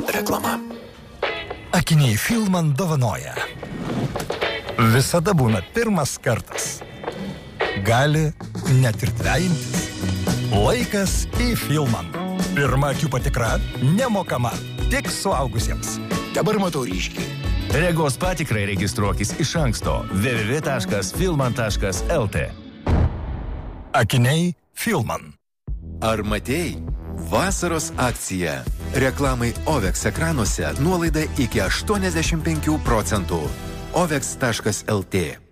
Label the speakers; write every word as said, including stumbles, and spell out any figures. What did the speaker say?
Speaker 1: Reklama.
Speaker 2: Akiniai Filman dovanoja. Visada būna pirmas kartas. Gali net ir dvejintis. Laikas į Filman. Pirma akių patikra nemokama, tik suaugusiems.
Speaker 1: Dabar matau ryškiai.
Speaker 3: Regos patikrai registruokis iš anksto w w w taškas filman taškas l t.
Speaker 2: Akiniai Filman.
Speaker 1: Ar matei? Vasaros akcija. Reklamai Ovex ekranuose nuolaida iki aštuoniasdešimt penkių procentų. ovex taškas l t.